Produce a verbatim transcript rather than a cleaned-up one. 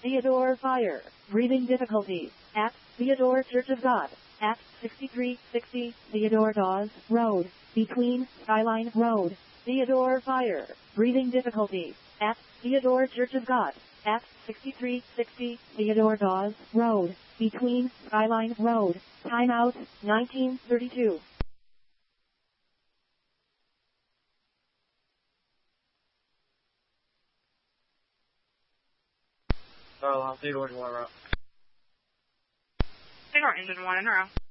Theodore Fire. Breathing difficulties. At Theodore Church of God. At sixty-three sixty Theodore Dawes Road. Between Skyline Road. Theodore Fire. Breathing difficulties. At Theodore Church of God. At sixty-three sixty Theodore Dawes Road. Between Skyline Road. Timeout, nineteen thirty-two. Oh, Theodore, one row. Theodore, engine one in a row.